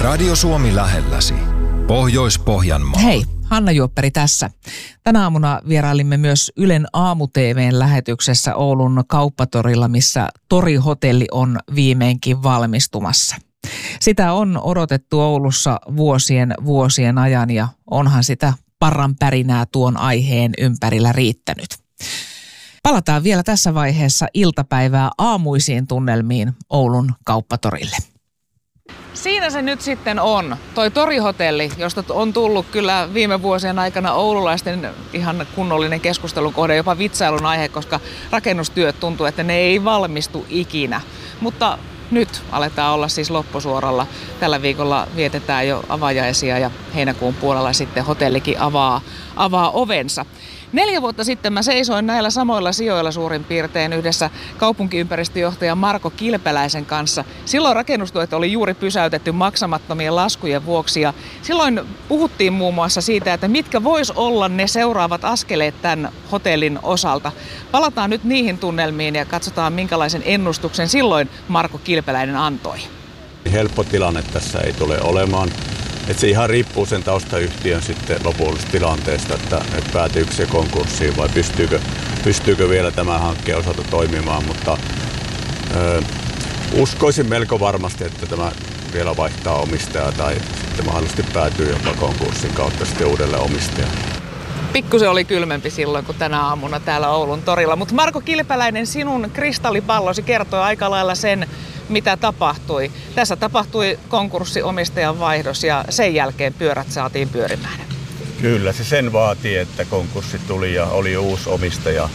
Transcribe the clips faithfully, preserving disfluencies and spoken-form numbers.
Radio Suomi lähelläsi. Pohjois-Pohjanmaa. Hei, Hanna Juopperi tässä. Tänä aamuna vierailimme myös Ylen aamu-T V:n lähetyksessä Oulun kauppatorilla, missä torihotelli on viimeinkin valmistumassa. Sitä on odotettu Oulussa vuosien vuosien ajan ja onhan sitä parran pärinää tuon aiheen ympärillä riittänyt. Palataan vielä tässä vaiheessa iltapäivää aamuisiin tunnelmiin Oulun kauppatorille. Siinä se nyt sitten on, toi torihotelli, josta on tullut kyllä viime vuosien aikana oululaisten ihan kunnollinen keskustelun kohde, jopa vitsailun aihe, koska rakennustyöt tuntuu, että ne ei valmistu ikinä. Mutta nyt aletaan olla siis loppusuoralla. Tällä viikolla vietetään jo avajaisia ja heinäkuun puolella sitten hotellikin avaa, avaa ovensa. Neljä vuotta sitten mä seisoin näillä samoilla sijoilla suurin piirtein yhdessä kaupunkiympäristöjohtaja Marko Kilpeläisen kanssa. Silloin rakennustuet oli juuri pysäytetty maksamattomien laskujen vuoksi ja silloin puhuttiin muun muassa siitä, että mitkä vois olla ne seuraavat askeleet tämän hotellin osalta. Palataan nyt niihin tunnelmiin ja katsotaan minkälaisen ennustuksen silloin Marko Kilpeläinen antoi. Helppo tilanne tässä ei tule olemaan. Että se ihan riippuu sen taustayhtiön sitten lopullisesta tilanteesta, että, että päätyykö se konkurssiin vai pystyykö, pystyykö vielä tämän hankkeen osalta toimimaan. Mutta ö, uskoisin melko varmasti, että tämä vielä vaihtaa omistajaa tai sitten mahdollisesti päätyy jopa konkurssin kautta sitten uudelle omistajalle. Pikkusen oli kylmempi silloin kuin tänä aamuna täällä Oulun torilla. Mutta Marko Kilpeläinen, sinun kristallipallosi kertoi aika lailla sen, mitä tapahtui. Tässä tapahtui konkurssiomistajan vaihdos ja sen jälkeen pyörät saatiin pyörimään. Kyllä, se sen vaatii, että konkurssi tuli ja oli uusi omistaja,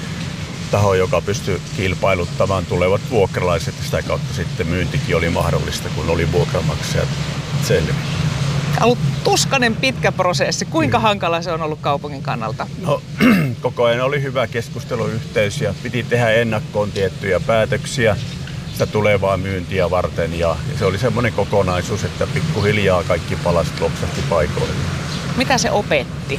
taho, joka pystyi kilpailuttamaan tulevat vuokralaiset. Sitä kautta sitten myyntikin oli mahdollista, kun oli vuokramaksajat selviä. Ollut tuskainen pitkä prosessi. Kuinka hankala se on ollut kaupungin kannalta? No, koko ajan oli hyvä keskusteluyhteys ja piti tehdä ennakkoon tiettyjä päätöksiä sitä tulevaa myyntiä varten ja se oli semmoinen kokonaisuus, että pikkuhiljaa kaikki palaset lopsahti paikoille. Mitä se opetti?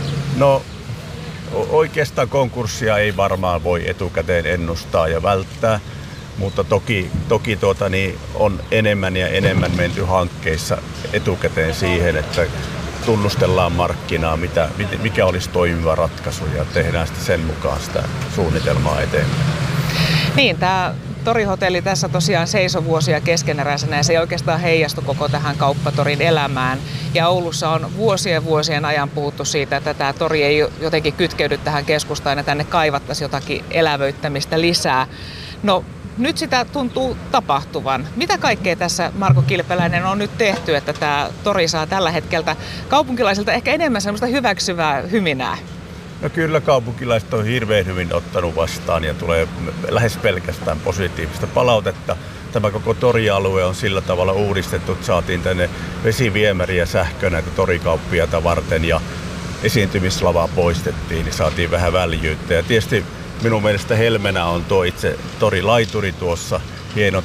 No oikeastaan konkurssia ei varmaan voi etukäteen ennustaa ja välttää, mutta toki, toki tuota, niin on enemmän ja enemmän menty hankkeissa etukäteen siihen, että tunnustellaan markkinaa, mitä, mikä olisi toimiva ratkaisu ja tehdään sitten sen mukaan sitä suunnitelmaa eteenpäin. Niin, tämä torihotelli tässä tosiaan seisoi vuosia keskeneräisenä ja se ei oikeastaan heijastu koko tähän kauppatorin elämään. Ja Oulussa on vuosien vuosien ajan puhuttu siitä, että tämä tori ei jotenkin kytkeydy tähän keskustaan ja tänne kaivattaisiin jotakin elävöittämistä lisää. No nyt sitä tuntuu tapahtuvan. Mitä kaikkea tässä, Marko Kilpeläinen, on nyt tehty, että tämä tori saa tällä hetkellä kaupunkilaisilta ehkä enemmän semmoista hyväksyvää hyminää? No kyllä kaupunkilaiset on hirveän hyvin ottanut vastaan ja tulee lähes pelkästään positiivista palautetta. Tämä koko torialue on sillä tavalla uudistettu, että saatiin tänne vesiviemäri ja sähkö näitä torikauppiaita varten ja esiintymislava poistettiin, niin saatiin vähän väljyyttä. Ja tietysti minun mielestä helmenä on tuo itse torilaituri tuossa, hienot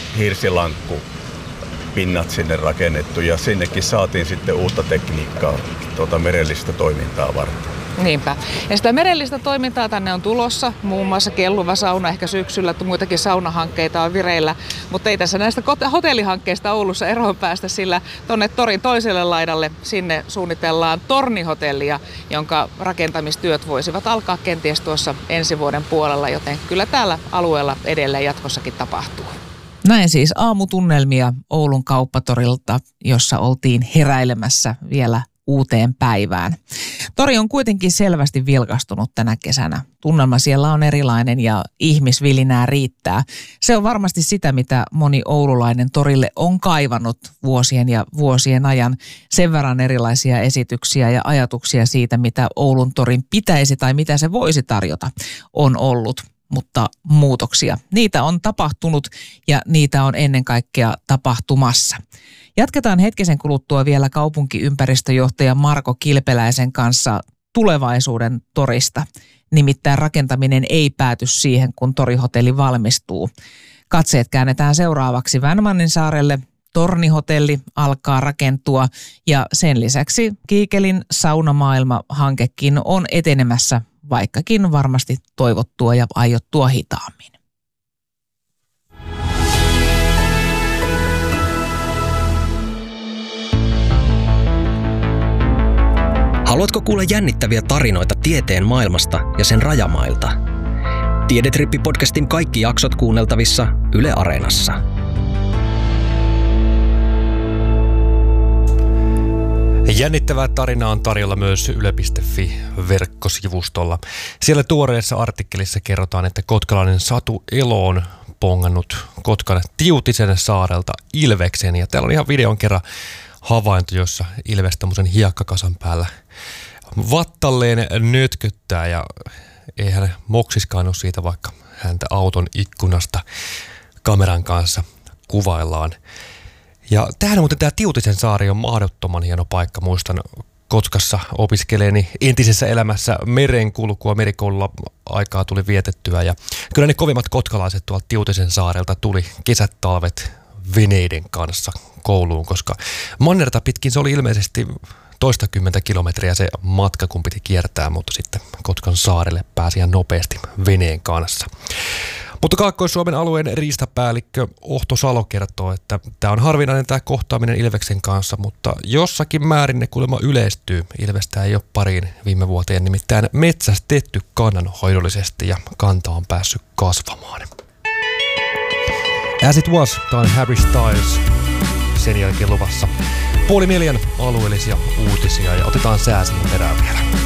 hirsilankkupinnat sinne rakennettu ja sinnekin saatiin sitten uutta tekniikkaa tuota merellistä toimintaa varten. Niinpä. Ja sitä merellistä toimintaa tänne on tulossa, muun muassa kelluva sauna ehkä syksyllä, että muitakin saunahankkeita on vireillä, mutta ei tässä näistä hotellihankkeista Oulussa eroon päästä, sillä tuonne torin toiselle laidalle sinne suunnitellaan tornihotellia, jonka rakentamistyöt voisivat alkaa kenties tuossa ensi vuoden puolella, joten kyllä täällä alueella edelleen jatkossakin tapahtuu. Näin siis aamutunnelmia Oulun kauppatorilta, jossa oltiin heräilemässä vielä uuteen päivään. Tori on kuitenkin selvästi vilkastunut tänä kesänä. Tunnelma siellä on erilainen ja ihmisvilinää riittää. Se on varmasti sitä, mitä moni oululainen torille on kaivannut vuosien ja vuosien ajan. Sen verran erilaisia esityksiä ja ajatuksia siitä, mitä Oulun torin pitäisi tai mitä se voisi tarjota, on ollut. Mutta muutoksia. Niitä on tapahtunut ja niitä on ennen kaikkea tapahtumassa. Jatketaan hetkisen kuluttua vielä kaupunkiympäristöjohtaja Marko Kilpeläisen kanssa tulevaisuuden torista. Nimittäin rakentaminen ei pääty siihen, kun torihotelli valmistuu. Katseet käännetään seuraavaksi Vänmanninsaarelle. Tornihotelli alkaa rakentua ja sen lisäksi Kiikelin saunamaailma-hankekin on etenemässä, vaikkakin varmasti toivottua ja aiottua hitaammin. Haluatko kuulla jännittäviä tarinoita tieteen maailmasta ja sen rajamailta? Tiedetrippi-podcastin kaikki jaksot kuunneltavissa Yle Areenassa. Jännittävää tarinaa on tarjolla myös yle piste fi-verkkosivustolla. Siellä tuoreessa artikkelissa kerrotaan, että kotkalainen Satu Elo on pongannut Kotkan Tiutisen saarelta ilveksen. Ja täällä on ihan videon kerran havainto, jossa ilves tämmöisen hiekkakasan päällä vattalleen nötköttää. Ja eihän moksiskaan ole siitä, vaikka häntä auton ikkunasta kameran kanssa kuvaillaan. Ja tähän muuten tämä Tiutisen saari on mahdottoman hieno paikka. Muistan Kotkassa opiskeleeni entisessä elämässä merenkulkua, merikoululla aikaa tuli vietettyä. Ja kyllä ne kovimmat kotkalaiset tuolta Tiutisen saarelta tuli kesät, talvet veneiden kanssa kouluun, koska mannerta pitkin se oli ilmeisesti toistakymmentä kilometriä se matka, kun piti kiertää, mutta sitten Kotkan saarelle pääsi ihan nopeasti veneen kanssa. Mutta Kaakkois-Suomen alueen riistapäällikkö Ohto Salo kertoo, että tämä on harvinainen tämä kohtaaminen ilveksen kanssa, mutta jossakin määrin ne kuulemma yleistyy. Ilvestä ei ole pariin viime vuoteen nimittäin metsästetty kannanhoidollisesti ja kanta on päässyt kasvamaan. As it was, tämä on Harry Styles. Sen jälkeen luvassa puoli neljän alueellisia uutisia ja otetaan sää siihen perään vielä.